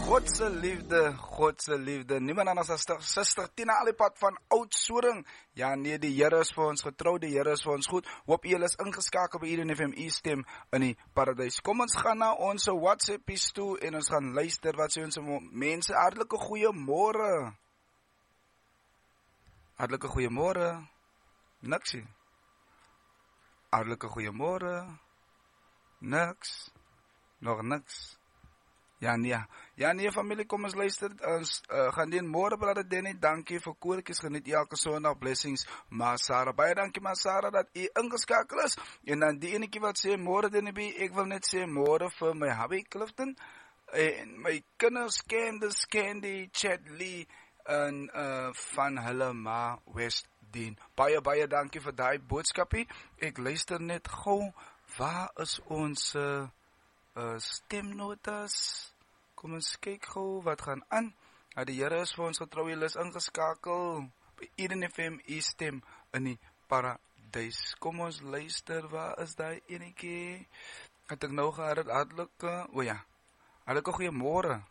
Godse liefde, niemand anders as Suster Tina Alipad van Oudtshoorn. Ja nee, die Here is vir ons getrou, die Here is vir ons goed. Hoop julle is ingeskakel by Eden FM stem in die paradys. Kom ons gaan na ons WhatsAppies toe en ons gaan luister wat sê ons mense. Hartlike goeiemôre. Hartlike goeiemôre. Niksie. Hartlike goeiemôre. Niks. Nog niks. Ja nee familie, kom ons luister, ons gaan die môre praat Denny, dankie vir koortjies, geniet elke Sondag, blessings, maar Sarah, baie dankie maar Sarah, dat u ingeskakel is, en dan die enetjie wat sê, môre Denny B, ek wil net sê, môre vir my hubby Clifton, en my kinders, Candy, Chad Lee, en van hulle ma Westdien, baie dankie vir die boodskapie, ek luister net gou, waar is ons stemnotas? Kom ons kyk gou wat gaan aan. Die Here is vir ons getrou, julle is ingeskakel by Eden FM stem in die paradys. Kom ons luister, waar is daai enetjie? Het ek nou gehad, hartlike goeiemôre.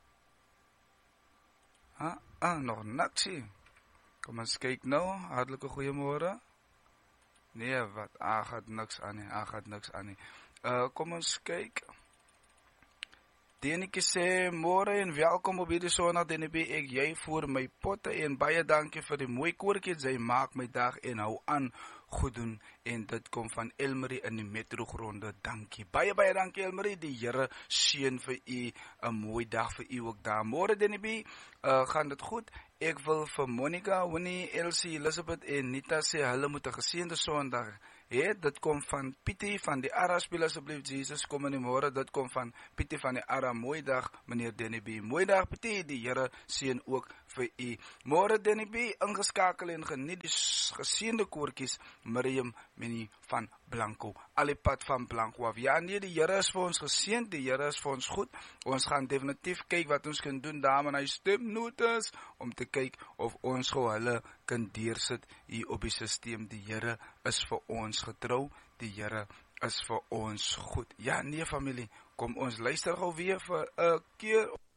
Nog niksie. Kom ons kyk nou, hartlike goeiemôre. Nee, wat? Gaat niks aan nie. Kom ons kyk. Die enetjie sê, môre en welkom op hierdie Sondag, DNB, ek jy voor my potte en baie dankie vir die mooi koortjies, jy maak my dag en hou aan goed doen, en dit kom van Elmarie in die metrogronde, dankie, baie dankie Elmarie, die Here seën vir u, 'n mooi dag vir u ook daar. Môre DNB, gaan dit goed, ek wil vir Monica, Winnie, Elsie, Elizabeth en Nita sê, hulle moet 'n geseënde Sondag. Dit kom van Pietie van die Ara, speel asseblief Jesus, kom in die môre, dit kom van Pietie van die Ara, mooi dag, meneer Denny B, mooi dag Pietie, die Here seën ook vir u. Môre Denny B, ingeskakel en geniet die geseënde koortjies, Miriam Minnie van Blanco, Alipad van Blanco af. Ja nee, die Here is vir ons geseënd, die Here is vir ons goed, ons gaan definitief kyk wat ons kan doen daar met hy stemnotas, om te kyk of ons gou hulle kan deursit hier op die stelsel. Die Here is vir ons getrou, die Here is vir ons goed. Ja nee familie, kom ons luister gou weer vir 'n keer.